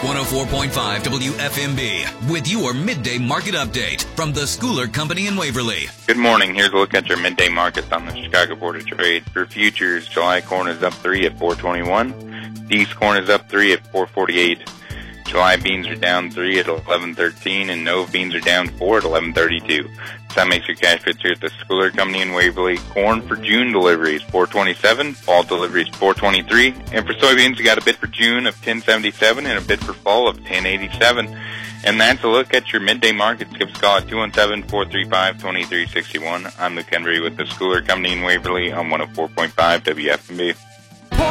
104.5 WFMB with your midday market update from the Schooler Company in Waverly. Good morning. Here's a look at your midday markets on the Chicago Board of Trade. For futures, July corn is up 3 at 421. East corn is up 3 at 448. July beans are down 3 at 1113, and Nove beans are down 4 at 1132. So that makes your cash fits here at the Schooler Company in Waverly. Corn for June delivery is 427, fall delivery is 423, and for soybeans you got a bid for June of 1077 and a bid for fall of 1087. And that's a look at your midday markets. Give us a call at 217-435-2361. I'm Luke Henry with the Schooler Company in Waverly on 104.5 WFMB.